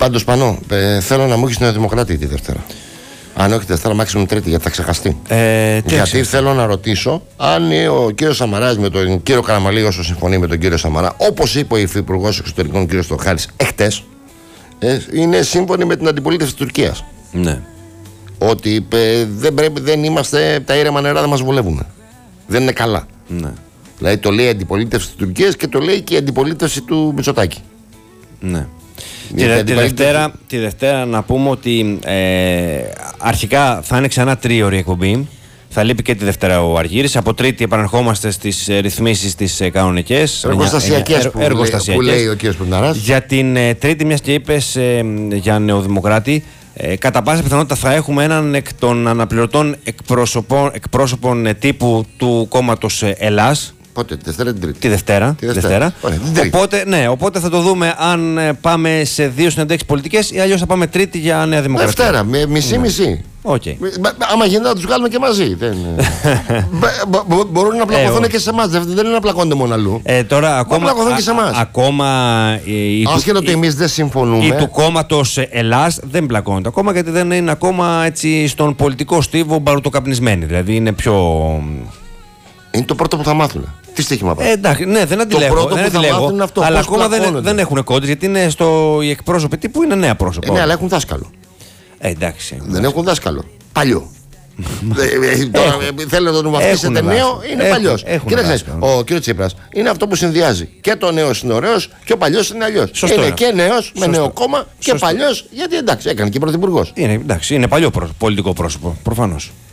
Πάντως Πανώ, θέλω να μου έχεις Νεοδημοκράτη τη Δευτέρα. Αν όχι Δευτέρα, μάξιμουμ Τρίτη, γιατί θα ξεχαστεί. Γιατί θέλω να ρωτήσω αν ο κύριος Σαμαράς με τον κύριο Καραμανλή, όσο συμφωνεί με τον κύριο Σαμαρά, όπως είπε ο Υφυπουργός Εξωτερικών κ. Στοχάρης εχθές, είναι σύμφωνοι με την αντιπολίτευση της Τουρκίας. Ναι. Ότι δεν είμαστε, τα ήρεμα νερά δεν μας βολεύουν. Δεν είναι καλά. Ναι. Δηλαδή το λέει η αντιπολίτευση της Τουρκίας και το λέει και η αντιπολίτευση του Μητσοτάκη. Ναι. Τη Δευτέρα να πούμε ότι αρχικά θα είναι ξανά τρίωρη εκπομπή. Θα λείπει και τη Δευτέρα ο Αργύρης. Από Τρίτη επαναρχόμαστε στις ρυθμίσεις τις κανονικές. Εργοστασιακές που λέει ο κ. Πουρναράς. Για την Τρίτη, μιας και είπες για Νεοδημοκράτη, κατά πάσα πιθανότητα θα έχουμε έναν εκ των αναπληρωτών εκπρόσωπων τύπου του κόμματος Ελλάς. Πότε, τη Δευτέρα ή την Τρίτη? Τη Δευτέρα. Οπότε θα το δούμε αν πάμε σε δύο συνεντεύξεις πολιτικές ή αλλιώς θα πάμε Τρίτη για Νέα Δημοκρατία. Δευτέρα, μισή-μισή. Okay. Άμα γίνεται να τους βγάλουμε και μαζί. Μπορούν να πλακωθούν και σε εμάς. Δεν είναι να πλακώνται μόνο αλλού. Τώρα ακόμα. Και σε εμάς. Άσχετο ότι εμείς δεν συμφωνούμε. Οι του κόμματος Ελλάς δεν πλακώνται ακόμα, γιατί δεν είναι ακόμα έτσι στον πολιτικό στίβο μπαρουτοκαπνισμένοι. Δηλαδή είναι πιο. Είναι το πρώτο που θα μάθουν. Τι στοίχημα πάει. Εντάξει, ναι, δεν αντιλέγω. Το πρώτο που θα μάθουν είναι αυτό. Αλλά ακόμα δεν έχουν κόντες, γιατί είναι οι εκπρόσωποι τύπου είναι νέα πρόσωπα. Ναι, αλλά έχουν δάσκαλο. Εντάξει. Δεν έχουν δάσκαλο. Παλιό. Τώρα θέλετε να τον βαφτίσετε νέο, είναι παλιός. Κοίταξε, ο κ. Τσίπρας είναι αυτό που συνδυάζει. Και το νέος είναι ωραίος και ο παλιός είναι αλλιώς. Είναι και νέος με νέο κόμμα και παλιός, γιατί εντάξει, έκανε και πρωθυπουργός. Είναι παλιό πολιτικό πρόσωπο, προφανώς.